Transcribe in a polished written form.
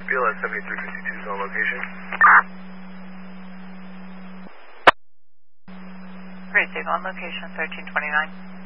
BLS 7352 is on location. Great, Dave, on location 1329.